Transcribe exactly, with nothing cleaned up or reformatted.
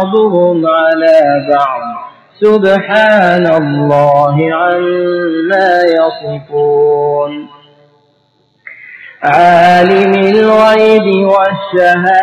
بعضهم على بعض سبحان الله عما يصفون. عالم الغيب والشهادة